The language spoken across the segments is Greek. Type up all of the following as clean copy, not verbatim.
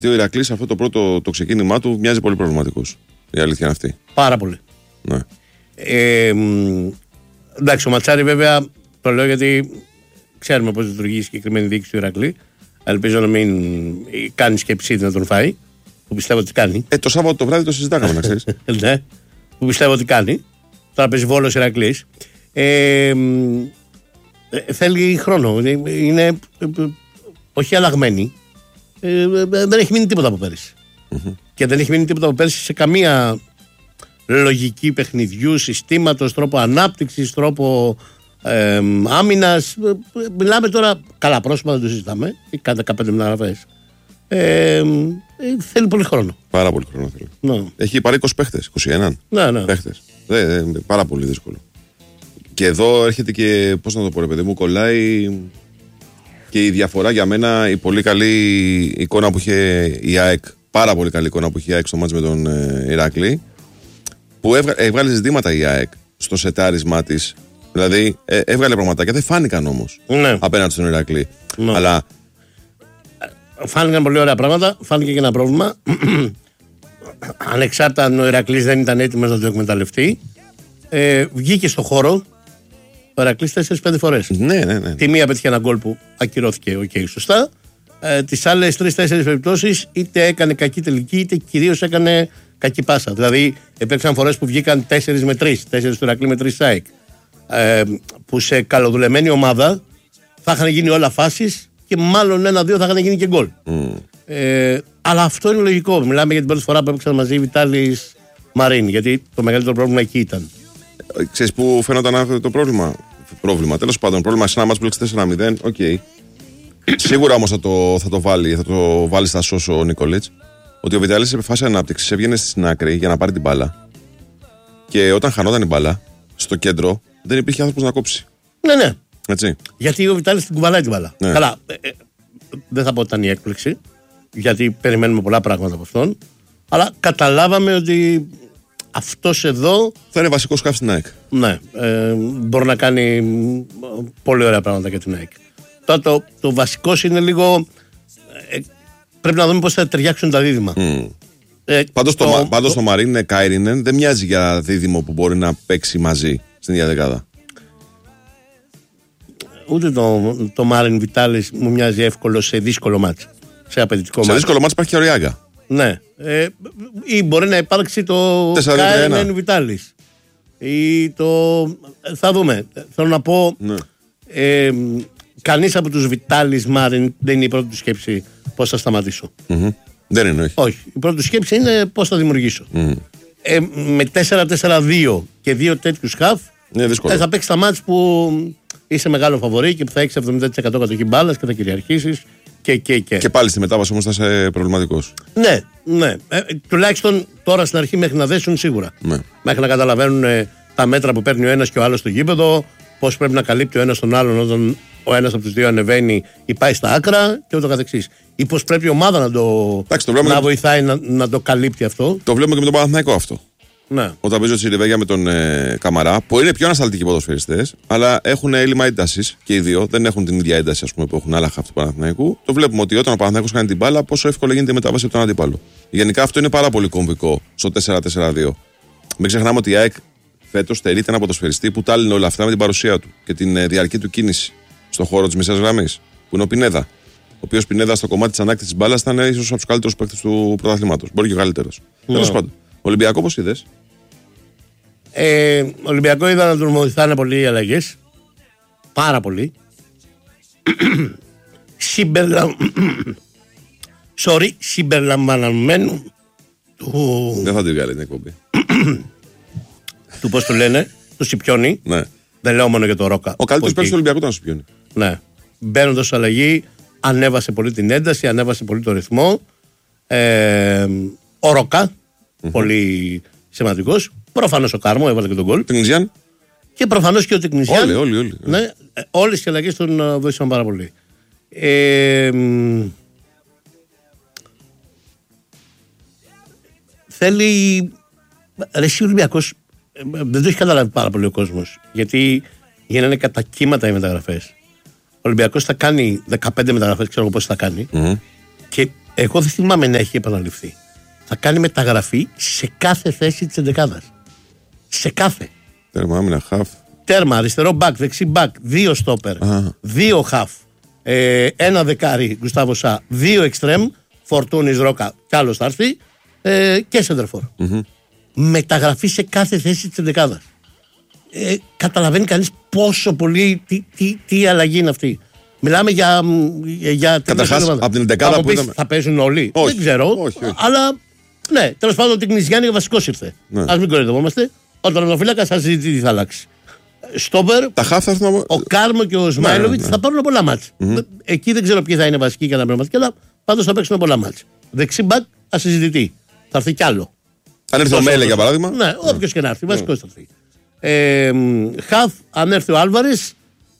Και ο Ηρακλής αυτό το πρώτο το ξεκίνημά του μοιάζει πολύ προβληματικός. Η αλήθεια είναι αυτή. Πάρα πολύ. Ναι. Εντάξει, ο Ματσάρη βέβαια το λέω γιατί ξέρουμε πώς λειτουργεί η συγκεκριμένη διοίκηση του Ηρακλή. Ελπίζω να μην κάνει σκέψη να τον φάει. Που πιστεύω ότι κάνει. Το Σάββατο το βράδυ το συζητάγαμε, να ξέρεις. Ναι, που πιστεύω ότι κάνει. Τώρα παίζει Βόλος Ηρακλής. Θέλει χρόνο. Είναι όχι αλλαγμένη. Δεν έχει μείνει τίποτα από πέρυσι. Και δεν έχει μείνει τίποτα από πέρυσι σε καμία λογική παιχνιδιού, συστήματος, τρόπο ανάπτυξης, τρόπο άμυνας. Μιλάμε τώρα, καλά πρόσωπα δεν το συζητάμε, κατά 15 μεταγραφές. Θέλει πολύ χρόνο. Πάρα πολύ χρόνο θέλει. Ναι. Έχει πάρει 20 παίχτες, 21 ναι. παίχτες. Πάρα πολύ δύσκολο. Και εδώ έρχεται και, πώς να το πω ρε παιδί μου, κολλάει και η διαφορά για μένα, η πολύ καλή εικόνα που είχε η ΑΕΚ, πάρα πολύ καλή εικόνα που είχε η ΑΕΚ στο μάτς με τον Ηράκλη, που έβγαλε ζητήματα η ΑΕΚ στο σετάρισμά της. Δηλαδή έβγαλε πραγματάκια, δεν φάνηκαν όμως απέναντι στον Ηράκλη. Ναι. Αλλά φάνηκαν πολύ ωραία πράγματα, φάνηκε και ένα πρόβλημα. Ανεξάρτητα αν ο Ηρακλής δεν ήταν έτοιμος να το εκμεταλλευτεί, βγήκε στο χώρο ο Ηρακλής 4-5 φορές. Ναι. Τη μία πέτυχε ένα γκολ που ακυρώθηκε, σωστά. Τις άλλες 3-4 περιπτώσεις είτε έκανε κακή τελική, είτε κυρίως έκανε κακή πάσα. Δηλαδή, υπήρξαν φορές που βγήκαν 4 με 3, 4 του Ηρακλή με 3 ΣΑΕΚ. Που σε καλοδουλεμένη ομάδα θα είχαν γίνει όλα φάσεις και μάλλον 1-2 θα είχαν γίνει και γκολ. Αλλά αυτό είναι λογικό. Μιλάμε για την πρώτη φορά που έπαιξαν μαζί οι Βιτάλης Μαρίν, γιατί το μεγαλύτερο πρόβλημα εκεί ήταν. Ξέρεις πού φαίνονταν αυτό το πρόβλημα. Τέλος πάντων, πρόβλημα σε ένα μάτς που έλεξε 4-0. Οκ. Σίγουρα όμως θα το βάλει στα σώσο ο Νικολίτς. Ότι ο Βιτάλης σε φάση ανάπτυξης έβγαινε στην άκρη για να πάρει την μπάλα. Και όταν χανόταν η μπάλα, στο κέντρο δεν υπήρχε άνθρωπος να κόψει. Ναι. Έτσι. Γιατί ο Βιτάλης την κουβαλάει την μπάλα. Ναι. Καλά. Δεν θα πω ότι ήταν η έκπληξη. Γιατί περιμένουμε πολλά πράγματα από αυτόν. Αλλά καταλάβαμε ότι αυτός εδώ θα είναι βασικό σκάφι στην ΑΕΚ. Ναι. Μπορεί να κάνει πολύ ωραία πράγματα για την ΑΕΚ. Τώρα το βασικό είναι λίγο. Πρέπει να δούμε πώς θα ταιριάξουν τα δίδυμα. Πάντως το Μαρίν Κάιρινεν δεν μοιάζει για δίδυμο που μπορεί να παίξει μαζί στην ίδια δεκάδα. Ούτε το Μάριν Βιτάλης μου μοιάζει εύκολο σε δύσκολο μάτς. Σε απαιτητικό μάτς. Σε δύσκολο μάτς υπάρχει και ο Ριάγκα. Ναι. Ή μπορεί να υπάρξει το Κάιρινεν Βιτάλης. Ή θα δούμε. Θέλω να πω. Ναι. Κανείς από τους Βιτάλης Μάριν δεν είναι η πρώτη του σκέψη πώς θα σταματήσω. Δεν είναι, όχι. Όχι. Η πρώτη του σκέψη είναι πώς θα δημιουργήσω. Με 4-4-2 και 2 τέτοιους χαφ θα παίξει τα μάτς που είσαι μεγάλο φαβορί και που θα έχεις 70% κατοχή μπάλας και θα κυριαρχήσεις και πάλι στη μετάβαση όμως θα είσαι προβληματικός. Ναι. Τουλάχιστον τώρα στην αρχή μέχρι να δέσουν σίγουρα. Ναι. Μέχρι να καταλαβαίνουν τα μέτρα που παίρνει ο ένας και ο άλλος στο γήπεδο, πώς πρέπει να καλύπτει ο ένας τον άλλον όταν ο ένας από τους δύο ανεβαίνει ή πάει στα άκρα και ούτω καθεξής. Ή πώς πρέπει η ομάδα να βοηθάει να το καλύπτει αυτό. Το βλέπουμε και με τον Παναθηναϊκό αυτό. Ναι. Όταν παίζει ο Τσιριβέγια με τον Καμαρά, που είναι πιο ανασταλτικοί ποδοσφαιριστές, αλλά έχουν έλλειμμα έντασης και οι δύο. Δεν έχουν την ίδια ένταση που έχουν άλλα χαφ του Παναθηναϊκού. Το βλέπουμε ότι όταν ο Παναθηναϊκός κάνει την μπάλα, πόσο εύκολα γίνεται η μετάβαση από τον αντίπαλο. Γενικά αυτό είναι πάρα πολύ κομβικό στο 4-4-2. Μην ξεχνάμε ότι η ΑΕΚ φέτος στερείται ένα ποδοσφαιριστή που τάλινε όλα αυτά με την παρουσία του και την διαρκή του κίνηση στον χώρο της μεσαίας γραμμής, που είναι ο Πινέδα. Ο οποίος Πινέδα στο κομμάτι της ανάκτησης της μπάλας ήταν ίσως από τους καλύτερους παίκτες του πρωταθλήματος. Μπορεί και ο καλύτερος. Τέλος πάντων. Ολυμπιακό πώς είδες? Ολυμπιακό είδα να τον βοηθάνε πολύ οι αλλαγές. Πάρα πολύ. Συμπεριλαμβανομένου του. Δεν θα την βγάλει την εκπομπή. Του πώς το λένε, του Σιπιόνι. Ναι. Δεν λέω μόνο για το Ρόκα. Ο καλύτερος παίκτης του Ολυμπιακού ήταν ο Σιπιόνι. Ναι. Μπαίνοντας σε αλλαγή, ανέβασε πολύ την ένταση, ανέβασε πολύ το ρυθμό. Ο Ρόκα, πολύ σημαντικός. Προφανώς ο Κάρμο έβαλε και τον γκολ. Τινιζιάν. Και προφανώς και ο Τινιζιάν. Όλοι. Ναι, όλες οι αλλαγές τον βοήθησαν πάρα πολύ. Θέλει. Εσύ ο Ολυμπιακός δεν το έχει καταλάβει πάρα πολύ ο κόσμος. Γιατί γίνανε κατά κύματα οι μεταγραφές. Ο Ολυμπιακός θα κάνει 15 μεταγραφές, ξέρω εγώ πώς θα κάνει. Και Εγώ δεν θυμάμαι να έχει επαναληφθεί. Θα κάνει μεταγραφή σε κάθε θέση της εντεκάδας. Σε κάθε. Τέρμα, άμυνα, χαφ. Τέρμα, αριστερό μπακ, δεξί μπακ, 2 στόπερ, 2 χαφ, 1 δεκάρι, Γκουστάβο Σα, 2 εξτρέμ, Φορτούνης, Ρόκα, κι άλλος θα έρθει, και σεντερφόρ. Μεταγραφή σε κάθε θέση της εντεκάδας. Καταλαβαίνει κανείς πόσο πολύ, τι αλλαγή είναι αυτή. Μιλάμε για καταρχάς, από την εντεκάδα που θα παίζουν όλοι. Όχι, δεν ξέρω. όχι. Αλλά ναι, τέλος πάντων ο Τεκνιζιάννη βασικός ήρθε. Ναι. Ας μην κοροϊδευόμαστε. Ο τερματοφύλακας θα συζητήσει τι θα αλλάξει. Στόπερ, ο Κάρμο και ο Σμάιλοβιτς θα πάρουν πολλά μάτς. Εκεί δεν ξέρω ποιοι θα είναι βασικοί και αναπληρωματικοί, αλλά πάντως θα παίξουν πολλά μάτς. Δεξί μπακ ασυζητητή. Θα έρθει κι άλλο. Αν έρθει ο Μέλε για παράδειγμα. Ναι, όποιος και να έρθει, βασικός θα έρθει. Χαφ, αν έρθει ο Άλβαρες.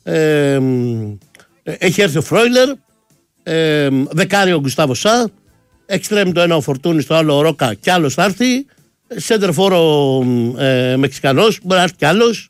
Έχει έρθει ο Φρόιλερ. Δεκάριο ο Γκουστάβο Σα. Εξτρέμ το ένα ο Φορτούνης, το άλλο ο Ρόκα, κι άλλος θα έρθει. Σέντερ φόρο Μεξικανός, μπορεί να έρθει κι άλλος.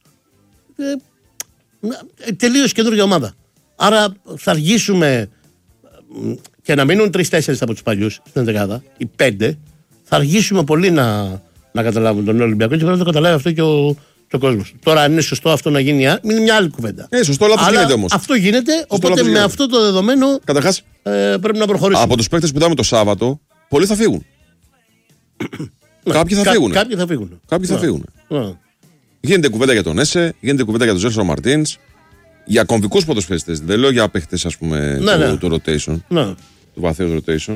Τελείως καινούργια ομάδα. Άρα θα αργήσουμε και να μείνουν 3-4 από τους παλιούς στην εντεκάδα, οι 5. Θα αργήσουμε πολύ να καταλάβουν τον Ολυμπιακό και πρέπει να το καταλάβει αυτό και ο κόσμος. Τώρα, αν είναι σωστό αυτό να γίνει, είναι μια άλλη κουβέντα. Σωστό, λάθος γίνεται όμως. Αυτό γίνεται, οπότε με αυτό το δεδομένο καταρχάς, πρέπει να προχωρήσουμε. Από τους παίκτες που είδαμε το Σάββατο, πολλοί θα φύγουν. Κάποιοι θα φύγουν. Κάποιοι θα φύγουν. Γίνεται κουβέντα για τον Έσε, γίνεται κουβέντα για τον Ζέλσο Μαρτίνς, για κομβικούς ποδοσφαιριστές. Δεν λέω για παίκτες, ας πούμε, του rotation. Του βαθέου rotation.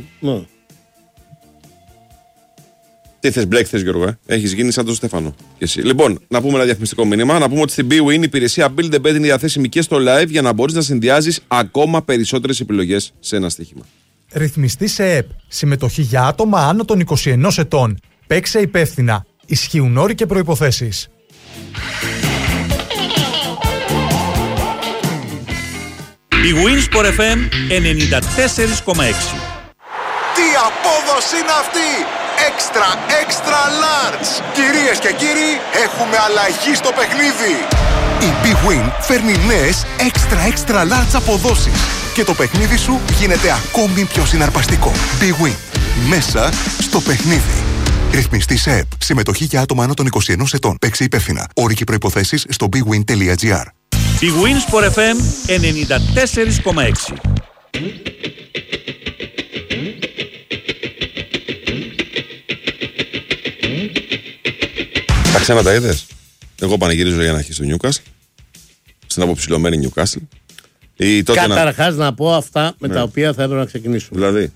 Τι θες, μπλεκ θες, Γιώργο, έχεις γίνει σαν τον Στέφανο. Και εσύ. Λοιπόν, να πούμε ένα διαφημιστικό μήνυμα. Να πούμε ότι στην BWIN η υπηρεσία Build the Bet είναι διαθέσιμη και στο live για να μπορείς να συνδυάζεις ακόμα περισσότερες επιλογές σε ένα στοίχημα. Ρυθμιστή σε ΕΠ. Συμμετοχή για άτομα άνω των 21 ετών. Παίξε υπεύθυνα. Ισχύουν όροι και προϋποθέσεις. Η Winsport FM 94,6. Τι απόδοση είναι αυτή! Extra large! Κυρίες και κύριοι, έχουμε αλλαγή στο παιχνίδι! Η BWIN φέρνει νέες extra large αποδόσεις και το παιχνίδι σου γίνεται ακόμη πιο συναρπαστικό. BWIN. Μέσα στο παιχνίδι. Ρυθμιστή σε ΕΠ. Συμμετοχή για άτομα άνω των 21 ετών. Παίξε υπεύθυνα. Όροι και προϋποθέσεις στο bwin.gr. Η Winsport FM 94,6. Τα ξένα τα είδες? Εγώ πανηγυρίζω για να έχει στο Νιούκασλ. Στην αποψηλωμένη Νιούκασλ. Καταρχάς να πω αυτά με τα οποία θα έπρεπε να ξεκινήσουμε. Δηλαδή.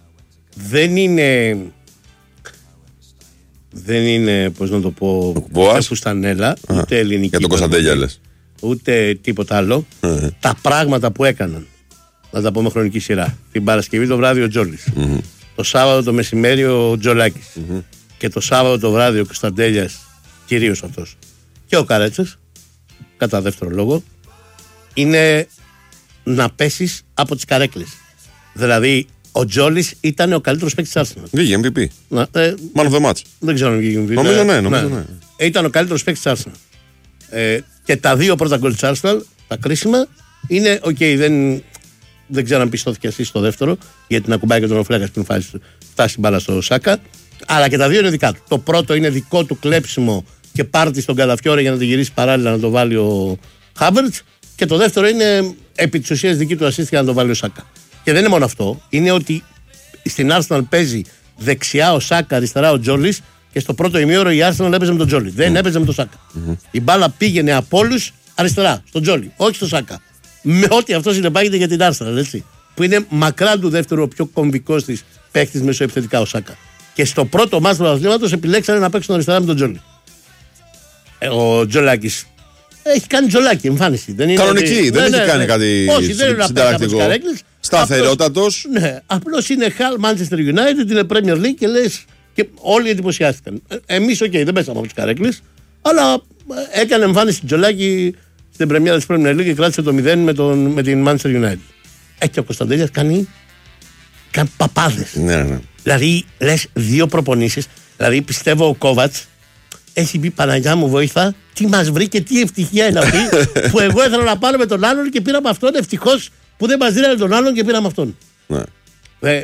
Δεν είναι, πώς να το πω, ούτε φουστανέλα, ούτε ελληνική. Για τον Κωνσταντέλια λες. Ούτε τίποτα άλλο. Τα πράγματα που έκαναν. Να τα πω με χρονική σειρά. Την Παρασκευή το βράδυ ο Τζόλης. Το Σάββατο το μεσημέρι ο Τζολάκης. Και το Σάββατο το βράδυ ο Κωνσταντέλιας, κυρίως αυτός. Και ο Καρέτσας, κατά δεύτερο λόγο, είναι να πέσεις από τις καρέκλες. Δηλαδή, ο Τζόλης ήταν ο καλύτερος παίκτης της Arsenal. Βγήκε MVP. Man of the match. Δεν ξέρω αν βγήκε MVP. Νομίζω ναι. Ήταν ο καλύτερος παίκτης της Arsenal. Και τα δύο πρώτα γκολ της Arsenal, τα κρίσιμα, είναι δεν ξέρω αν πιστώθηκε εσύ στο δεύτερο, γιατί την ακουμπάει και τον Οφλάκας πριν φτάσει μπάλα στο Σάκα. Αλλά και τα δύο είναι δικά του. Το πρώτο είναι δικό του κλέψιμο και πάρτι στον Καλαφιόρε για να το γυρίσει παράλληλα να το βάλει ο Χάβερτς. Και το δεύτερο είναι επί της ουσίας δική του assist για να το βάλει ο Σάκα. Και δεν είναι μόνο αυτό. Είναι ότι στην Arsenal παίζει δεξιά ο Σάκα, αριστερά ο Τζόλης και στο πρώτο ημίωρο η Arsenal έπαιζε με τον Τζόλη. Δεν έπαιζε με τον Σάκα. Η μπάλα πήγαινε από όλους αριστερά, στον Τζόλη, όχι στο Σάκα. Με ό,τι αυτό συνεπάγεται για την Arsenal, έτσι. Που είναι μακράν του δεύτερου ο πιο κομβικός της παίκτης μεσοεπιθετικά ο Σάκα. Και στο πρώτο μάτς του πρωταθλήματος επιλέξανε να παίξουν αριστερά με τον Τζόλη. Ο Τζολάκης έχει κάνει τζολάκι εμφάνιση. Δεν είναι κανονική, ότι... δεν έχει κάνει κάτι συνταρακτικό. Σταθερότατος. Ναι, απλώς είναι Hull Manchester United, είναι Premier League και λες. Και όλοι εντυπωσιάστηκαν. Εμείς, δεν πέσαμε από τις καρέκλες, αλλά έκανε εμφάνιση τζολάκι στην πρεμιέρα της Premier League και κράτησε το 0 με την Manchester United. Και ο Κωνσταντέλιας κάνει παπάδες. Ναι. Δηλαδή, λες δύο προπονήσεις. Δηλαδή, πιστεύω ο Κόβατς έχει πει Παναγιά μου βοήθα, τι μας βρήκε, τι ευτυχία είναι αυτή που εγώ ήθελα να πάρω με τον άλλον και πήραμε αυτόν. Ευτυχώς που δεν μας δίνανε τον άλλον και πήραμε αυτόν. Ναι.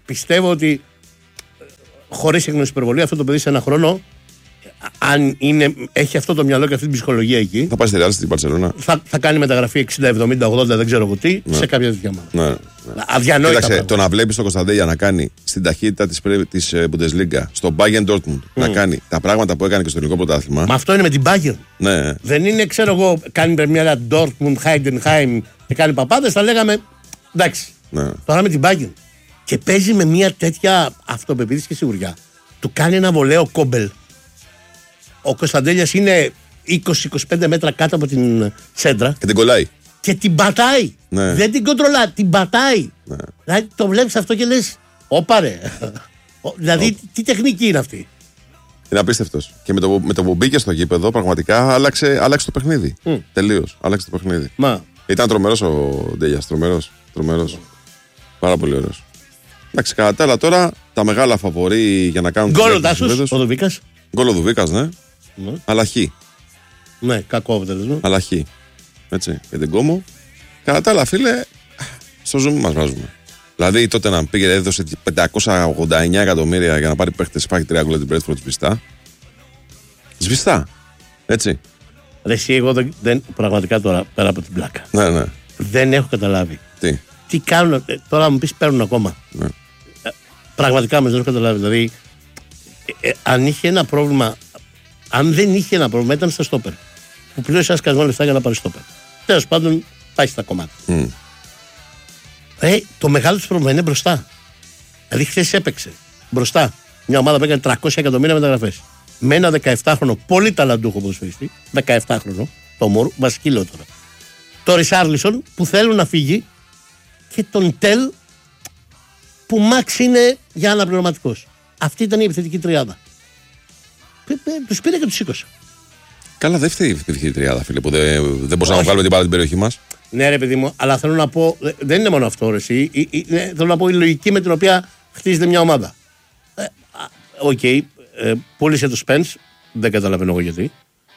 πιστεύω ότι χωρίς έκνωση υπερβολή, αυτό το παιδί σε ένα χρόνο, αν έχει αυτό το μυαλό και αυτή την ψυχολογία εκεί. Θα πάει στη Real στην Μπαρσελόνα. Θα κάνει μεταγραφή 60-70-80, δεν ξέρω εγώ τι, σε κάποια τέτοια ομάδα. Αδιανόητα. Κοίταξε, το να βλέπει τον Κωνσταντέλια να κάνει στην ταχύτητα της Bundesliga, στο Bayern Dortmund, να κάνει τα πράγματα που έκανε και στο ελληνικό πρωτάθλημα. Μα αυτό είναι με την Bayern. Ναι. Δεν είναι, ξέρω εγώ, κάνει πρεμιέρα Dortmund, Heidenheim και κάνει παπάδες, θα λέγαμε εντάξει. Ναι. Τώρα με την Bayern. Και παίζει με μια τέτοια αυτοπεποίθηση και σιγουριά. Του κάνει ένα βολέο κόμπελ. Ο Κωνσταντέλιας είναι 20-25 μέτρα κάτω από την σέντρα. Και την κολλάει. Και την πατάει. Ναι. Δεν την κοντρολά, την πατάει. Ναι. Δηλαδή το βλέπεις αυτό και λες, όπα ρε. Δηλαδή τι τεχνική είναι αυτή. Είναι απίστευτος. Και με το που μπήκε στο γήπεδο, πραγματικά άλλαξε το παιχνίδι. Τελείως. Άλλαξε το παιχνίδι. Μα. Ήταν τρομερός ο Ντέλιας. Τρομερός. Πάρα πολύ ωραίος. Εντάξει, κατά τα άλλα τώρα τα μεγάλα φαβορί για να κάνουν. Γκολ ο Τάσος, ο Δουβίκας. Γκολ ο Δουβίκας, ναι. Αλλά χ. Ναι, κακό αποτέλεσμα. Αλλά χ. Έτσι, για την Κόμο. Κατά τα άλλα, φίλε, στο ζουμί μας βάζουμε. Δηλαδή τότε να πήγε, έδωσε 589 εκατομμύρια για να πάρει παίχτες, φάγει 3 γκολ την Μπρέτφορντ σβηστά. Σβηστά. Έτσι. Ρε εσύ, εγώ πραγματικά τώρα πέρα από την πλάκα. Ναι. Δεν έχω καταλάβει. Τι κάνουν, τώρα μου πεις παίρνουν ακόμα. Ναι. Πραγματικά δεν έχω καταλάβει. Δηλαδή, αν είχε ένα πρόβλημα, αν δεν είχε ένα πρόβλημα, ήταν στα στόπερ. Που πλήρωσε ένα σκασμό λεφτά για να πάρει στόπερ. Τέλος πάντων, πάει στα κομμάτια. Το μεγάλο του πρόβλημα είναι μπροστά. Δηλαδή, χθες έπαιξε μπροστά μια ομάδα που έκανε 300 εκατομμύρια μεταγραφές. Με ένα 17χρονο πολύ ταλαντούχο ποδοσφαιριστή, 17χρονο, το Μουρ, βασική λέω τώρα. Το Ρισάρλισον που θέλουν να φύγει και τον Τελ που Μαξ είναι για αναπληρωματικός. Αυτή ήταν η επιθετική τριάδα. Τους πήρε και τους σήκωσε. Καλά, δεύτερη επιθετική τριάδα, φίλε, που δεν μπορούσαμε να βγάλουμε την μπάλα την περιοχή μας. Ναι, ρε παιδί μου, αλλά θέλω να πω, δεν είναι μόνο αυτό, ρε εσύ. Θέλω να πω η λογική με την οποία χτίζεται μια ομάδα. Οκ, πούλησε το Spence, δεν καταλαβαίνω εγώ γιατί.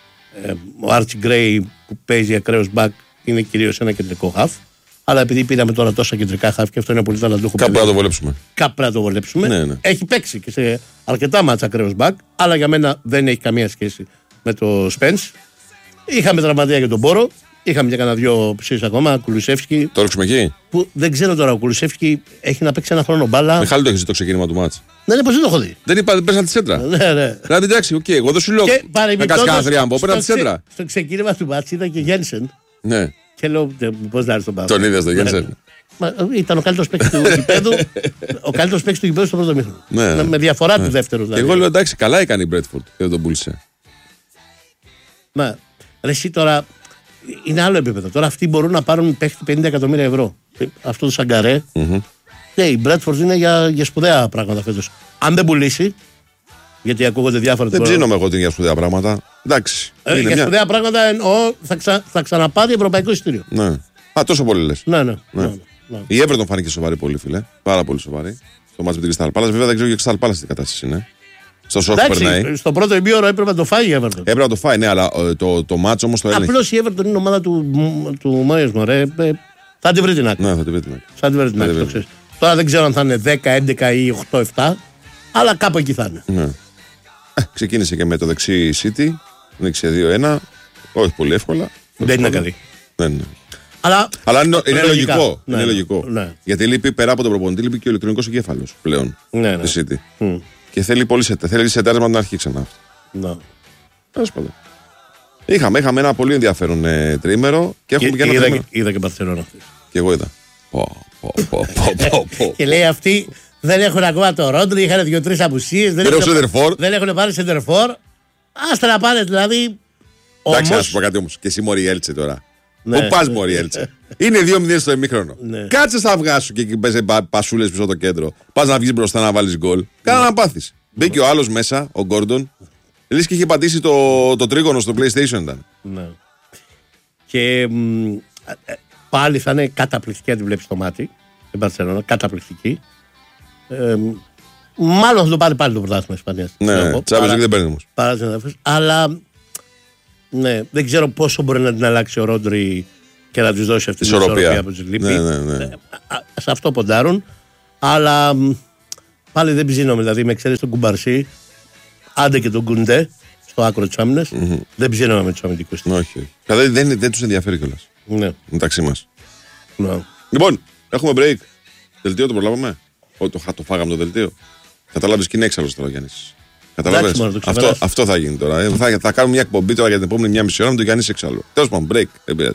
Ο Άρτσι Γκρέι που παίζει ακραίος μπακ είναι κυρίως ένα κεντρικό χαφ. Αλλά επειδή πήραμε τώρα τόσα κεντρικά χαφ και αυτό είναι πολύ ταλαντούχο. Κάπου να το βολέψουμε. Κάπου να το βολέψουμε. Ναι. Έχει παίξει και σε αρκετά μάτσα ακραίος μπακ, αλλά για μένα δεν έχει καμία σχέση με το Spence. Είχαμε τραυματία για τον Μπόρο. Είχαμε και κανένα δυο ψήσεις ακόμα. Κουλουσεύσκι. Το ρίξουμε εκεί. Που δεν ξέρω τώρα, ο Κουλουσεύσκι έχει να παίξει ένα χρόνο μπάλα. Μιχάλη, το έχεις δει το ξεκίνημα του μάτς? Ναι, πως δεν το έχω δει. Δεν είπα, πες να τη σέντρα. Ναι. Δηλαδή εντάξει, οκ, εγώ δεν σου λέω. Να κάνεις καθριά μου, πέρα τη σέντρα. Στο ξεκίνημα του μάτς είδα και Γένσεν. Ναι. Και λέω, πώς να έρθει τον Παύλο. Τον είδες τον Γένσεν? Ήταν ο καλύτερος παίκτης του γηπέδου. Ο καλύτερος παίκτης του γηπέδου στο πρώτο μήχρονο. Ναι. Με διαφορά του δεύτερου. Και εγώ λέω εντάξει, καλά έκανε η Μπρέτφορντ και δεν τον πούλησε. Μα ρε εσύ τώρα είναι άλλο επίπεδο. Τώρα αυτοί μπορούν να πάρουν παίχτη 50 εκατομμύρια ευρώ. Αυτό το Σαγκαρέ. Ναι, η Μπρέτφορντ είναι για σπουδαία πράγματα φέτος. Αν δεν πουλήσει, γιατί ακούγονται διάφορα. Δεν ψήνομαι εγώ την για σπουδαία πράγματα. Εντάξει. Για σπουδαία πράγματα θα ξαναπάρει ευρωπαϊκό εισιτήριο. Ναι. Τόσο πολύ λες. Ναι. Η Everton φάνηκε σοβαρή πολύ, φίλε. Πάρα πολύ σοβαρή. Στο μάτς με την Crystal Palace. Βέβαια δεν ξέρω για Crystal Palace τι κατάσταση είναι. Στο σοκ που περνάει. Στο πρώτο ημίωρο έπρεπε να το φάει η Everton. Έπρεπε να το φάει, ναι, αλλά το μάτς όμως το έλεγε. Απλώς η Everton είναι ομάδα του Μόιες Μωρέ. Θα την βρει την άκρη. Ναι, θα την βρει την άκρη. Τώρα δεν ξέρω αν θα είναι 10, 11 ή 8, 7. Αλλά κάπου εκεί θα είναι. Ναι. Ξεκίνησε και με το δεξί City. Νίξε 2-1. Όχι πολύ εύκολα. Δεν είναι καλή. Αλλά είναι λογικό. Ναι, είναι λογικό. Ναι. Γιατί λείπει πέρα από τον προπονητή, λείπει και ο ηλεκτρονικός εγκέφαλος πλέον. Ναι. Τη City. Και θέλει πολύ σετάρισμα να αρχίσει ξανά αυτό. Ναι. Τέλος πάντων. Είχαμε ένα πολύ ενδιαφέρον τρίμερο και έχουμε και ένα τρίμερο. Είδα και Μπαρσελόνα χθες. Και εγώ είδα. Και λέει αυτοί δεν έχουν ακόμα το Ρόντρι, είχαν 2-3 απουσίες. Δεν έχουν πάρει σεντερφόρ. Άστα να πάνε δηλαδή. Εντάξει, να σου πω κάτι όμως. Και εσύ Μωρή Έλτσε τώρα. Ναι. Πού πας Μωρή Έλτσε? Είναι 2-0 στο ημίχρονο. Ναι. Κάτσε στα αυγά σου και εκεί παίζει πασούλες πίσω το κέντρο. Πας να βγεις μπροστά να βάλεις γκολ. Κάνα να πάθεις. Μπήκε ο άλλος μέσα, ο Γκόρντον. Λες και είχε πατήσει το τρίγωνο στο PlayStation ήταν. Ναι. Και πάλι θα είναι καταπληκτική αν τη βλέπεις στο μάτι. Στην Μπαρσελόνα, καταπληκτική. Μάλλον θα το πάρει πάλι το πρωτάθλημα Ισπανίας. Ναι, Champions League δεν παίρνει όμως. Αλλά ναι, δεν ξέρω πόσο μπορεί να την αλλάξει ο Ρόντρι και να τους δώσει αυτή την ισορροπία που τους λείπει. Ναι. Σε αυτό ποντάρουν. Αλλά πάλι δεν ψήνομαι. Δηλαδή, με εξαίρεση τον Κουμπαρσί, άντε και τον Κουντέ, στο άκρο της άμυνας, δεν ψήνομαι με τους αμυντικούς. Όχι. Δεν τους ενδιαφέρει κιόλας. Ναι. Μεταξύ μας. Ναι. Λοιπόν, έχουμε break. Δελτίο το προλάβαμε. Το φάγαμε το δελτίο. Καταλάβεις και είναι έξαλλος τώρα ο Γιάννης. Καταλάβες. Αυτό θα γίνει τώρα. Θα κάνουμε μια εκπομπή τώρα για την επόμενη μια μισή ώρα με τον Γιάννη εξάλλου. Τέλος πάντων, break. Δεν πειράζει.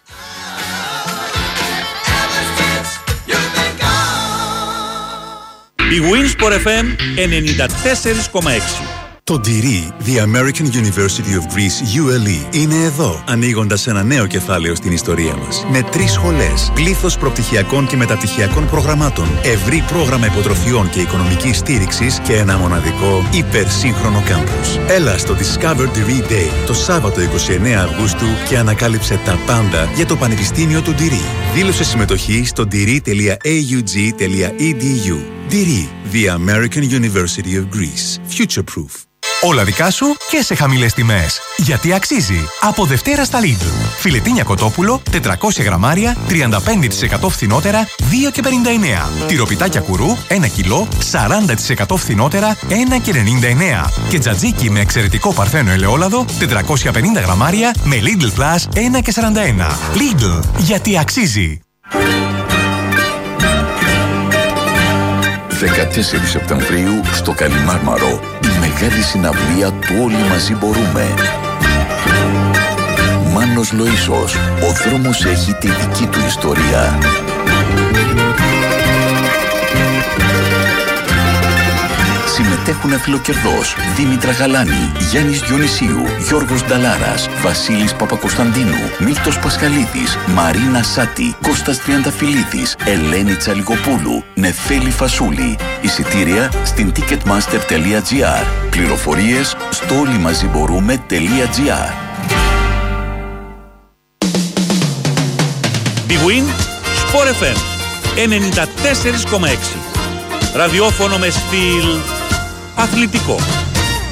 Η Winsport FM 94,6. Το Ντυρί, The American University of Greece, ULE, είναι εδώ, ανοίγοντας ένα νέο κεφάλαιο στην ιστορία μας. Με 3 σχολές, πλήθος προπτυχιακών και μεταπτυχιακών προγραμμάτων, ευρύ πρόγραμμα υποτροφιών και οικονομικής στήριξης και ένα μοναδικό υπερσύγχρονο κάμπους. Έλα στο Discover Diri Day το Σάββατο 29 Αυγούστου και ανακάλυψε τα πάντα για το Πανεπιστήμιο του Ντυρί. Δήλωσε συμμετοχή στο diri.aug.edu. Diri, The American University of Greece. Future Proof. Όλα δικά σου και σε χαμηλές τιμές. Γιατί αξίζει. Από Δευτέρα στα Lidl. Φιλετίνια κοτόπουλο, 400 γραμμάρια, 35% φθηνότερα, 2,59. Τυροπιτάκια κουρού, 1 κιλό, 40% φθηνότερα, 1,99. Και τζατζίκι με εξαιρετικό παρθένο ελαιόλαδο, 450 γραμμάρια, με Lidl Plus, 1,41. Lidl. Γιατί αξίζει. 14 Σεπτεμβρίου στο Καλιμάρμαρο, η μεγάλη συναυλία του Όλοι Μαζί Μπορούμε. Μάνος Λοΐσος, ο δρόμος έχει τη δική του ιστορία. Συμμετέχουν Φιλοκερδός, Δήμητρα Γαλάνη, Γιάννης Διονυσίου, Γιώργος Νταλάρας, Βασίλης Παπακοσταντίνου, Μίλτος Πασχαλίδης, Μαρίνα Σάτη, Κώστας Τριανταφυλλίδης, Ελένη Τσαλικοπούλου, Νεφέλη Φασούλη. Εισιτήρια στην ticketmaster.gr. Πληροφορίες στο όλοιμαζιμπορούμε.gr. Big Win Sport FM 94,6. Ραδιόφωνο με στυλ αθλητικό.